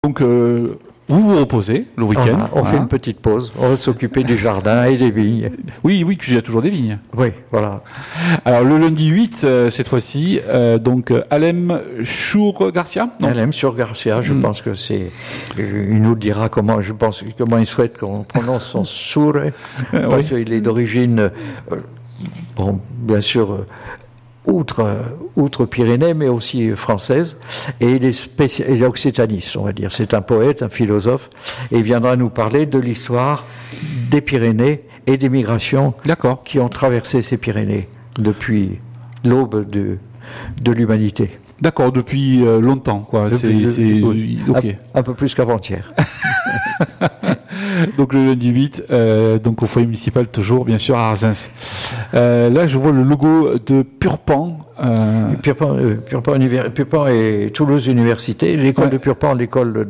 Donc, vous vous reposez le week-end. On fait une petite pause. On va s'occuper du jardin et des vignes. Oui, tu as toujours des vignes. Oui, voilà. Alors, le lundi 8, cette fois-ci, donc, Alem Chour-Garcia. Alem Chour-Garcia, je pense que c'est... Il nous dira comment il souhaite qu'on prononce son sour, parce qu'il est d'origine, bien sûr... Outre Pyrénées, mais aussi française, et il est occitaniste, on va dire. C'est un poète, un philosophe, et il viendra nous parler de l'histoire des Pyrénées et des migrations qui ont traversé ces Pyrénées depuis l'aube de l'humanité. D'accord, depuis longtemps, quoi. Un peu plus qu'avant-hier. Donc le lundi 8, donc au foyer municipal toujours, bien sûr, à Arzens. Là, je vois le logo de Purpan. Purpan et Toulouse Université. L'école de Purpan, l'école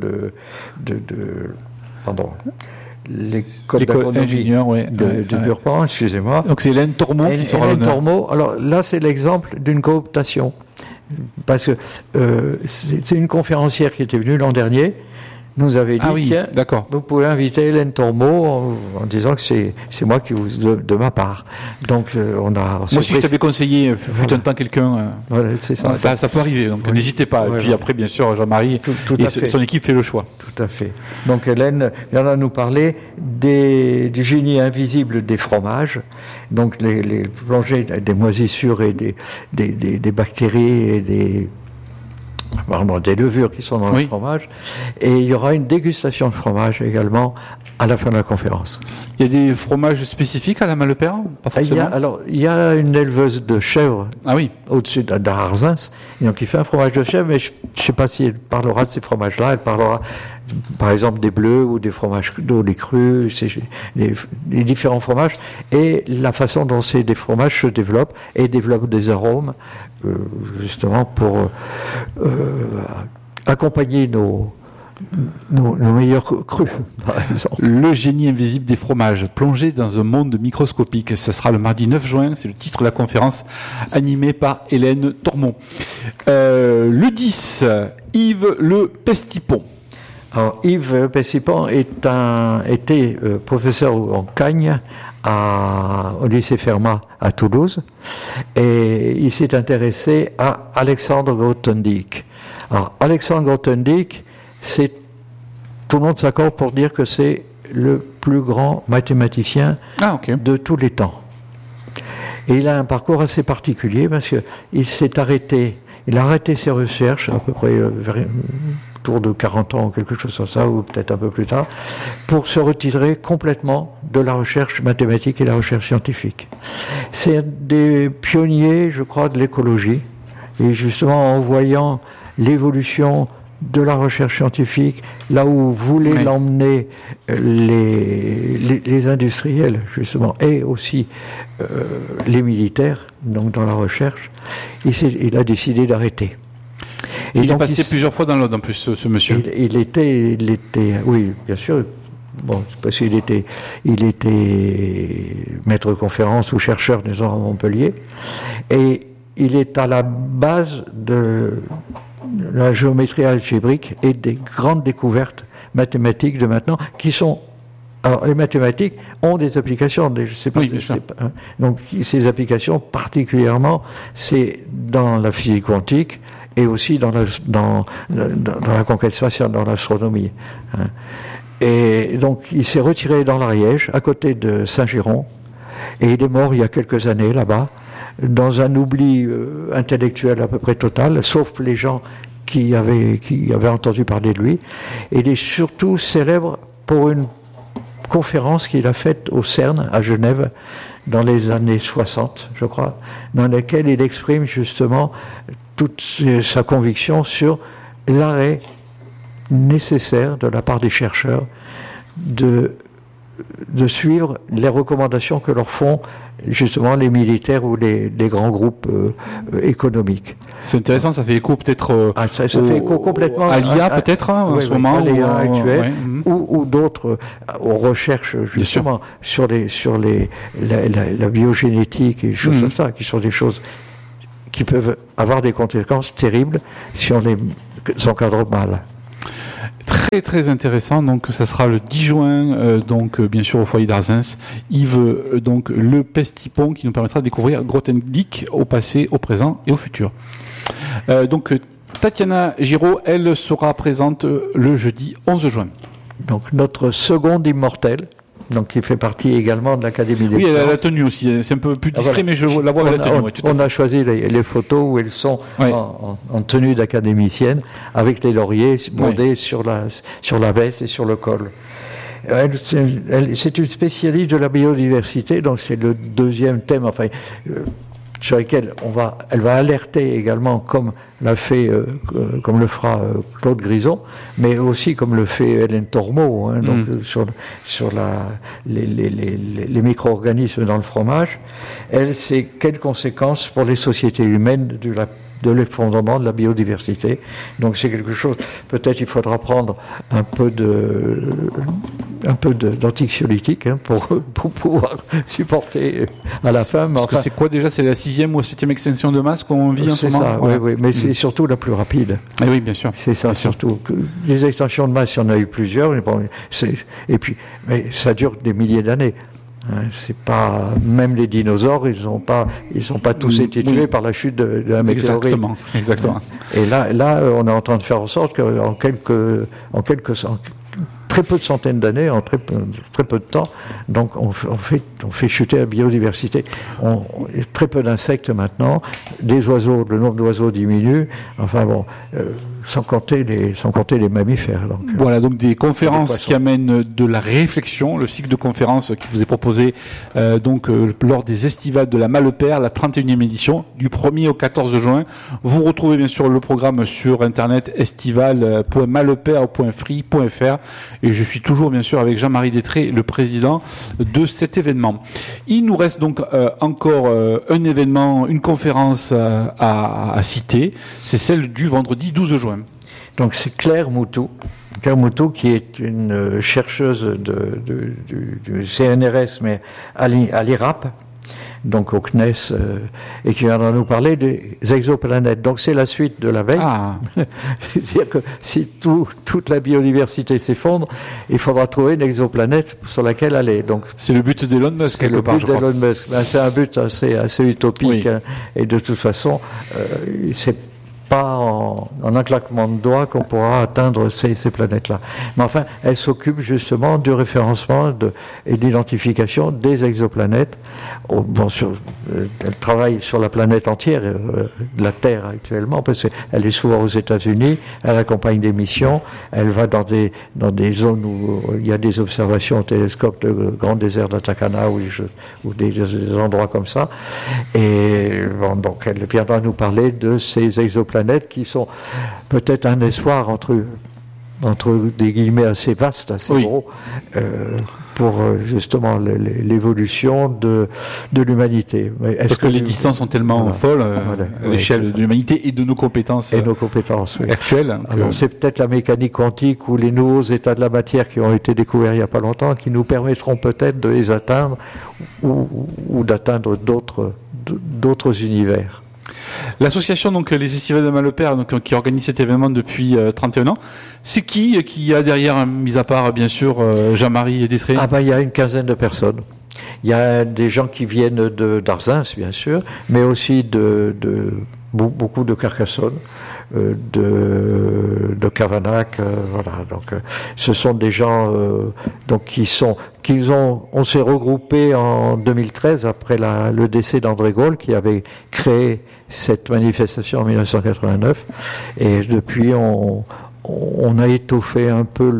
l'école d'agronomie de Purpan, excusez-moi. Donc c'est Hélène Tormont qui sera l'honneur. Hélène Tormont, alors là, c'est l'exemple d'une cooptation. Parce que c'est une conférencière qui était venue l'an dernier, nous avait dit, tiens, vous pouvez inviter Hélène Tormont en disant que c'est moi qui vous de ma part. Donc on a... Moi si je t'avais conseillé, fut un temps quelqu'un, c'est ça. Ça peut arriver, donc n'hésitez pas. Et puis après, bien sûr, Jean-Marie et son équipe fait le choix. Tout à fait. Donc Hélène viendra nous parler du génie invisible des fromages, donc les plongées des moisissures et des bactéries et des levures qui sont dans le fromage. Et il y aura une dégustation de fromage également à la fin de la conférence. Il y a des fromages spécifiques à la Malepère? Pas forcément. Il y a une éleveuse de chèvres au-dessus d'Arzens, donc il fait un fromage de chèvre, mais je ne sais pas si elle parlera de ces fromages-là. Elle parlera par exemple des bleus ou des fromages d'eau, les crus, les différents fromages, et la façon dont des fromages se développent et développent des arômes, justement pour accompagner nos meilleurs crus, par exemple. Le génie invisible des fromages, plongé dans un monde microscopique. Ce sera le mardi 9 juin, c'est le titre de la conférence, animée par Hélène Tormont. Le 10, Yves Le Pestipon. Alors, Yves Pestipon était professeur en Cagne au lycée Fermat à Toulouse, et il s'est intéressé à Alexandre Grothendieck. Alors, Alexandre Grothendieck, tout le monde s'accorde pour dire que c'est le plus grand mathématicien de tous les temps. Et il a un parcours assez particulier parce qu'il a arrêté ses recherches à peu près autour de 40 ans, quelque chose comme ça, ou peut-être un peu plus tard, pour se retirer complètement de la recherche mathématique et la recherche scientifique. C'est un des pionniers, je crois, de l'écologie, et justement en voyant l'évolution de la recherche scientifique, là où voulaient l'emmener les industriels, justement, et aussi les militaires, donc dans la recherche, il a décidé d'arrêter. Et il est passé plusieurs fois dans l'Aude, en plus, ce monsieur. Il était, oui, bien sûr. Bon, parce qu'il était maître de conférence ou chercheur, disons, à Montpellier. Et il est à la base de la géométrie algébrique et des grandes découvertes mathématiques de maintenant qui sont... Alors, les mathématiques ont des applications, je sais pas, donc ces applications particulièrement, c'est dans la physique quantique et aussi dans la conquête spatiale, dans l'astronomie. Et donc, il s'est retiré dans l'Ariège, à côté de Saint-Giron, et il est mort il y a quelques années là-bas, dans un oubli intellectuel à peu près total, sauf les gens qui avaient entendu parler de lui. Et il est surtout célèbre pour une conférence qu'il a faite au CERN, à Genève, dans les années 60, je crois, dans laquelle il exprime justement toute sa conviction sur l'arrêt nécessaire de la part des chercheurs de suivre les recommandations que leur font justement les militaires ou les grands groupes économiques. C'est intéressant, ça fait écho peut-être ça fait écho complètement à l'IA peut-être en ce moment, à l'IA actuelle, ou d'autres aux recherches justement sur la biogénétique et des choses comme ça, qui sont des choses qui peuvent avoir des conséquences terribles si on les encadre mal. Très très intéressant, donc ça sera le 10 juin, donc bien sûr au foyer d'Arzens. Yves, donc le Pestipon qui nous permettra de découvrir Grothendieck au passé, au présent et au futur. Donc Tatiana Giraud, elle sera présente le jeudi 11 juin. Donc notre seconde immortelle, donc qui fait partie également de l'Académie des Sciences. Oui, elle a la Sciences. tenue aussi, c'est un peu plus discret, mais je la vois on avec la tenue. a, oui, tout à on fait. a choisi les photos où elles sont en tenue d'académicienne, avec les lauriers brodés sur la veste et sur le col. C'est une spécialiste de la biodiversité, donc c'est le deuxième thème, enfin, sur lequel elle va alerter également, comme le fera Claude Grison, mais aussi comme le fait Hélène Tormeau, donc sur les micro-organismes dans le fromage. Elle sait quelles conséquences pour les sociétés humaines de l'effondrement de la biodiversité. Donc c'est quelque chose, peut-être il faudra prendre un peu d'anxiolytique pour pouvoir supporter à la fin. Parce que c'est quoi déjà? C'est la 6e ou 7e extension de masse qu'on vit en ce moment? C'est ça, oui, mais c'est surtout la plus rapide. Et oui, bien sûr. C'est ça, surtout. Les extensions de masse, il y en a eu plusieurs, mais ça dure des milliers d'années. C'est pas, même les dinosaures, ils ont pas tous été tués par la chute de la météorite. Exactement. Et là, on est en train de faire en sorte qu'en très peu de centaines d'années, en très peu de temps, donc on fait chuter la biodiversité. Il y a très peu d'insectes maintenant, des oiseaux, le nombre d'oiseaux diminue. Enfin bon, sans compter les mammifères. Donc, voilà, donc des conférences qui amènent de la réflexion, le cycle de conférences qui vous est proposé lors des estivales de la Malepère, la 31e édition, du 1er au 14 juin. Vous retrouvez bien sûr le programme sur internet estival.malepère.free.fr, et je suis toujours bien sûr avec Jean-Marie Détré, le président de cet événement. Il nous reste donc encore un événement, une conférence à citer, c'est celle du vendredi 12 juin. Donc c'est Claire Moutou. Claire Moutou, qui est une chercheuse du CNRS, mais à l'IRAP, donc au CNES, et qui viendra nous parler des exoplanètes. Donc c'est la suite de la veille. C'est-à-dire que si toute la biodiversité s'effondre, il faudra trouver une exoplanète sur laquelle aller. Donc c'est le but d'Elon Musk quelque part, je crois. C'est le but d'Elon Musk. C'est un but assez utopique, oui. Et de toute façon, c'est pas en un claquement de doigts qu'on pourra atteindre ces planètes-là. Mais enfin, elle s'occupe justement du référencement et de l'identification des exoplanètes. Elle travaille sur la planète entière, de la Terre actuellement, parce qu'elle est souvent aux États-Unis, elle accompagne des missions, elle va dans des zones où il y a des observations au télescope, le grand désert d'Atacama ou des endroits comme ça. Et bon, donc elle viendra nous parler de ces exoplanètes qui sont peut-être un espoir entre des guillemets assez vastes, assez gros, pour justement l'évolution de l'humanité. Parce que les distances sont tellement folles à l'échelle de l'humanité et de nos compétences, actuelles. Alors c'est peut-être la mécanique quantique ou les nouveaux états de la matière qui ont été découverts il n'y a pas longtemps qui nous permettront peut-être de les atteindre ou d'atteindre d'autres univers. L'association donc les Estivales de Malepère qui organise cet événement depuis 31 ans, c'est qui a derrière, mis à part bien sûr Jean-Marie Détré? Il y a une quinzaine de personnes. Il y a des gens qui viennent d'Arzens bien sûr, mais aussi beaucoup de Carcassonne, de Cavanac, voilà. Donc, ce sont des gens on s'est regroupés en 2013 après le décès d'André Gaulle qui avait créé cette manifestation en 1989, et depuis on a étoffé un peu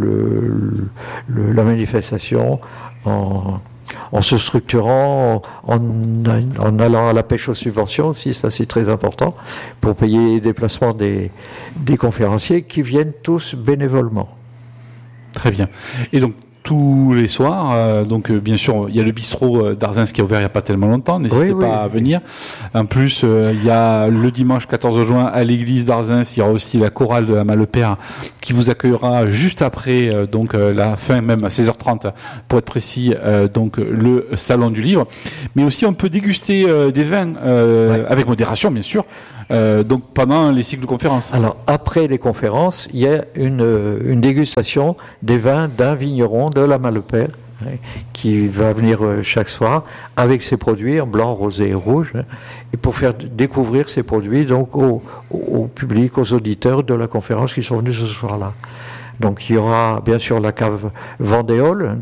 la manifestation en se structurant, en allant à la pêche aux subventions aussi, ça c'est très important, pour payer les déplacements des conférenciers qui viennent tous bénévolement. Très bien. Et donc tous les soirs, bien sûr il y a le bistrot d'Arzens qui est ouvert il n'y a pas tellement longtemps, n'hésitez pas à venir. En plus il y a le dimanche 14 juin à l'église d'Arzens, il y aura aussi la chorale de la Malepère qui vous accueillera juste après la fin, même à 16h30 pour être précis, le salon du livre. Mais aussi on peut déguster des vins avec modération bien sûr, donc pendant les cycles de conférences. Alors, après les conférences, il y a une dégustation des vins d'un vigneron de la Malepère, qui va venir chaque soir avec ses produits en blanc, rosé et rouge, et pour faire découvrir ses produits donc au public, aux auditeurs de la conférence qui sont venus ce soir-là. Donc il y aura bien sûr la cave Vendéol,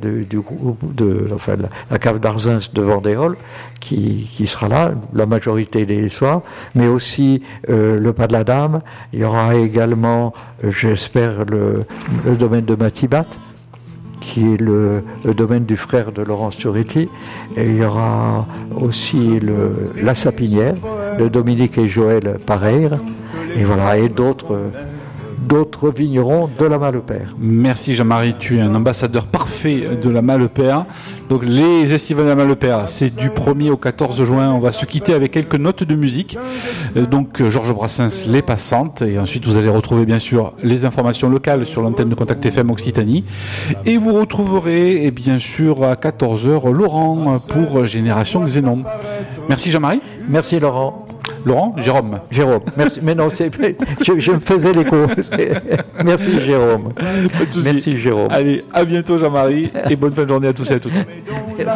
la cave d'Arzins de Vendéol qui sera là, la majorité des soirs, mais aussi le Pas de la Dame. Il y aura également, j'espère, le domaine de Matibat, qui est le domaine du frère de Laurence Turetti. Et il y aura aussi la Sapinière de Dominique et Joël Pareire, et voilà, et d'autres vignerons de la Malepère. Merci Jean-Marie, tu es un ambassadeur parfait de la Malepère. Donc les estivales de la Malepère, c'est du 1er au 14 juin. On va se quitter avec quelques notes de musique. Donc Georges Brassens, Les Passantes. Et ensuite vous allez retrouver bien sûr les informations locales sur l'antenne de Contact FM Occitanie. Et vous retrouverez bien sûr à 14h Laurent pour Génération Xénon. Merci Jean-Marie. Merci Laurent. Laurent, Jérôme. Merci. Mais non, je me faisais l'écho. Merci Jérôme. Pas de souci. Merci Jérôme. Allez, à bientôt Jean-Marie et bonne fin de journée à tous et à toutes.